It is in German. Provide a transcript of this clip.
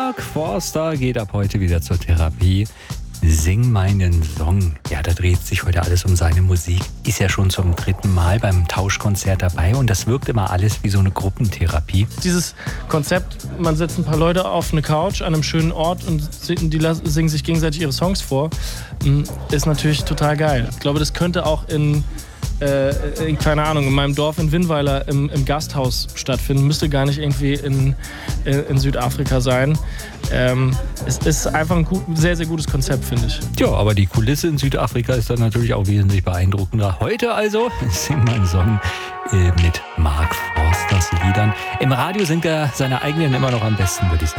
Mark Forster geht ab heute wieder zur Therapie. Sing meinen Song. Ja, da dreht sich heute alles um seine Musik. Ist ja schon zum 3. Mal beim Tauschkonzert dabei und das wirkt immer alles wie so eine Gruppentherapie. Dieses Konzept, man setzt ein paar Leute auf eine Couch an einem schönen Ort und die singen sich gegenseitig ihre Songs vor, ist natürlich total geil. Ich glaube, das könnte auch keine Ahnung, in meinem Dorf in Winnweiler im Gasthaus stattfinden. Müsste gar nicht irgendwie in Südafrika sein. Es ist einfach ein sehr, sehr gutes Konzept, finde ich. Ja, aber die Kulisse in Südafrika ist dann natürlich auch wesentlich beeindruckender. Heute also Sing meinen Song mit Mark Forsters Liedern. Im Radio singt er seine eigenen immer noch am besten, würde ich sagen.